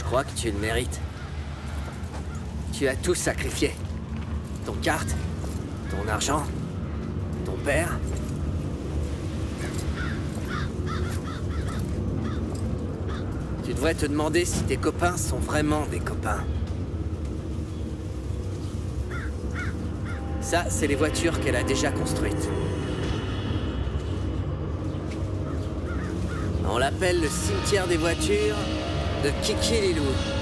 crois que tu le mérites. Tu as tout sacrifié. Ton kart, ton argent, ton père. Tu devrais te demander si tes copains sont vraiment des copains. Ça, c'est les voitures qu'elle a déjà construites. On l'appelle le cimetière des voitures de Kiki Lilou.